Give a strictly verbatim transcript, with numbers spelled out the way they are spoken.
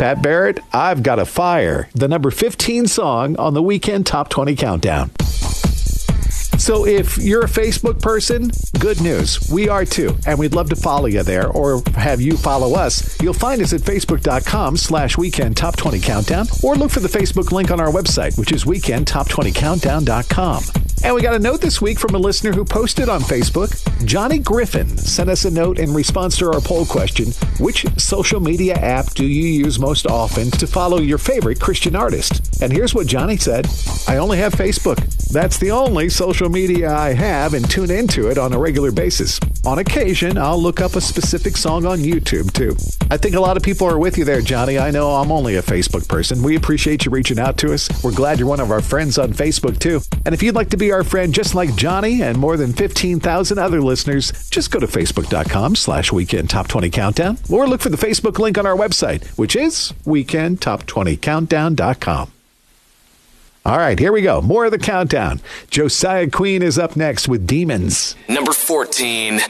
Pat Barrett, I've Got a Fire, the number fifteen song on the Weekend Top twenty Countdown. So if you're a Facebook person, good news. We are too. And we'd love to follow you there or have you follow us. You'll find us at facebook.com slash weekend top 20 countdown or look for the Facebook link on our website, which is weekend top twenty countdown dot com. And we got a note this week from a listener who posted on Facebook. Johnny Griffin sent us a note in response to our poll question, which social media app do you use most often to follow your favorite Christian artist? And here's what Johnny said. I only have Facebook. That's the only social media I have and tune into it on a regular basis. On occasion, I'll look up a specific song on YouTube, too. I think a lot of people are with you there, Johnny. I know I'm only a Facebook person. We appreciate you reaching out to us. We're glad you're one of our friends on Facebook, too. And if you'd like to be our friend just like Johnny and more than fifteen thousand other listeners, just go to facebook.com slash weekend top 20 countdown or look for the Facebook link on our website, which is weekend top twenty countdown dot com. All right, here we go. More of the countdown. Josiah Queen is up next with Demons. Number fourteen.